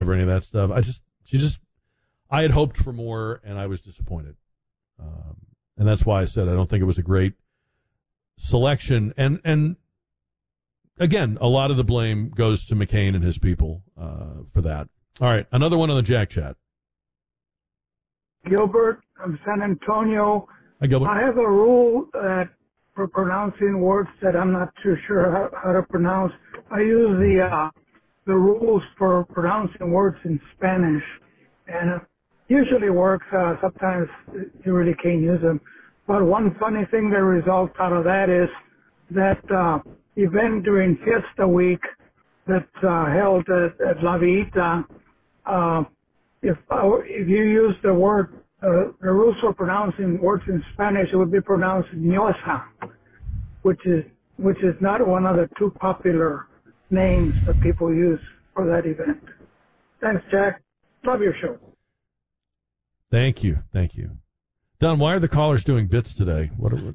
for any of that stuff. I had hoped for more, and I was disappointed. And that's why I said I don't think it was a great selection. And again, a lot of the blame goes to McCain and his people for that. All right, another one on the Jack Chat. Gilbert from San Antonio. Hi, Gilbert. I have a rule that for pronouncing words that I'm not too sure how to pronounce. I use the rules for pronouncing words in Spanish, and it usually works. Sometimes you really can't use them. But one funny thing that results out of that is that event during Fiesta Week that's held at La Villita, if you use the word, the rules for pronouncing words in Spanish, it would be pronounced ñosa, which is not one of the two popular names that people use for that event. Thanks, Jack. Love your show. Thank you. Don, why are the callers doing bits today? What is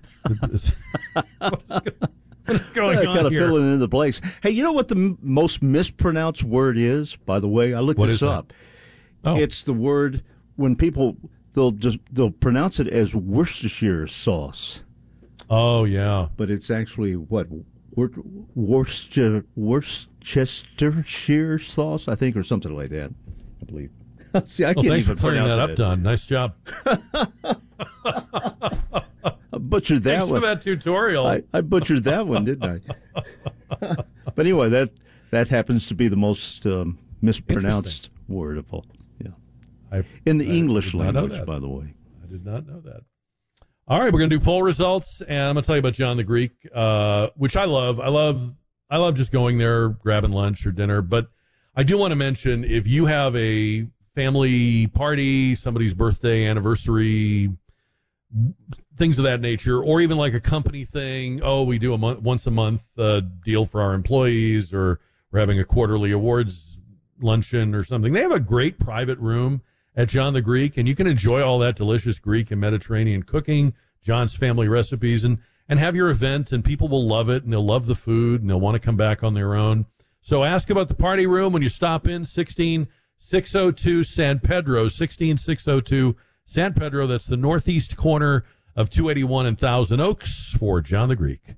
going on kind of here? filling in the blanks. Hey, you know what the most mispronounced word is? By the way, I looked this up. Oh. It's the word when people they'll pronounce it as Worcestershire sauce. Oh yeah, but it's actually what Worcestershire sauce, I think, or something like that. I believe. See, I can't thanks even for clearing that up, Don. Nice job. I butchered that Thanks one. for that tutorial. I butchered that one, didn't I? But anyway, that happens to be the most mispronounced word of all. Yeah, in the English language, by the way. I did not know that. All right, we're going to do poll results, and I'm going to tell you about John the Greek, which I love. I love just going there, grabbing lunch or dinner. But I do want to mention, if you have a family party, somebody's birthday, anniversary, things of that nature, or even like a company thing. Oh, we do once a month deal for our employees, or we're having a quarterly awards luncheon or something. They have a great private room at John the Greek, and you can enjoy all that delicious Greek and Mediterranean cooking, John's family recipes, and have your event, and people will love it, and they'll love the food, and they'll want to come back on their own. So ask about the party room when you stop in, 16602 San Pedro, 16602 San Pedro. That's the northeast corner of 281 and Thousand Oaks for John the Greek.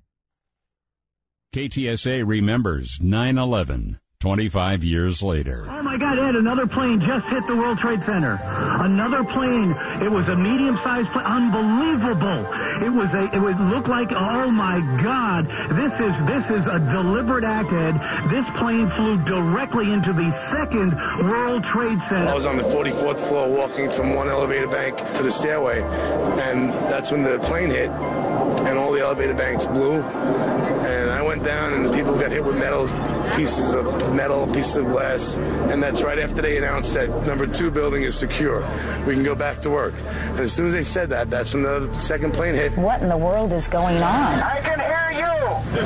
KTSA remembers 9/11. 25 years later. Oh my God, Ed, another plane just hit the World Trade Center. Another plane. It was a medium-sized plane. Unbelievable. It would look like, oh my God, this is a deliberate act, Ed. This plane flew directly into the second World Trade Center. I was on the 44th floor walking from one elevator bank to the stairway, and that's when the plane hit, and all the elevator banks blew, and I went down, and people got hit with pieces of glass, and that's right after they announced that number 2 building is secure. We can go back to work. And as soon as they said that, that's when the second plane hit. What in the world is going on? I can hear you!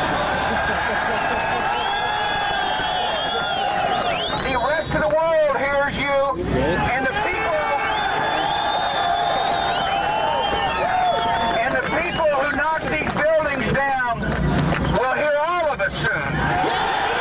The rest of the world hears you, and the people who knock these buildings down will hear all of us soon.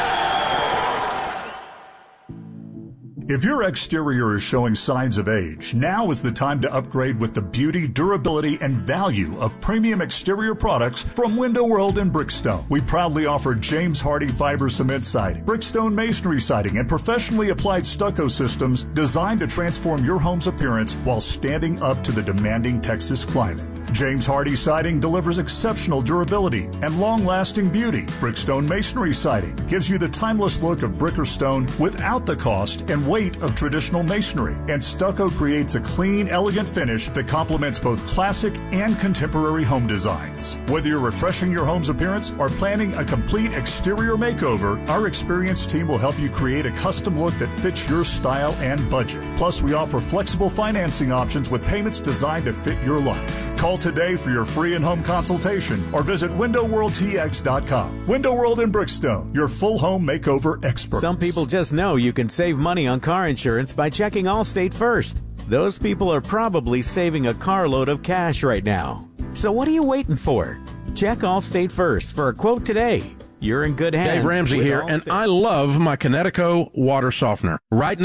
If your exterior is showing signs of age, now is the time to upgrade with the beauty, durability, and value of premium exterior products from Window World and Brickstone. We proudly offer James Hardie fiber cement siding, Brickstone masonry siding, and professionally applied stucco systems designed to transform your home's appearance while standing up to the demanding Texas climate. James Hardie siding delivers exceptional durability and long-lasting beauty. Brickstone masonry siding gives you the timeless look of brick or stone without the cost and weight of traditional masonry. And stucco creates a clean, elegant finish that complements both classic and contemporary home designs. Whether you're refreshing your home's appearance or planning a complete exterior makeover, our experienced team will help you create a custom look that fits your style and budget. Plus, we offer flexible financing options with payments designed to fit your life. Call today for your free in-home consultation or visit WindowWorldTX.com. Window World in Brickstone, your full home makeover experts. Some people just know you can save money on car insurance by checking Allstate first. Those people are probably saving a carload of cash right now. So what are you waiting for? Check Allstate first for a quote today. You're in good hands. Dave Ramsey here, and I love my Connecticut water softener. Right now,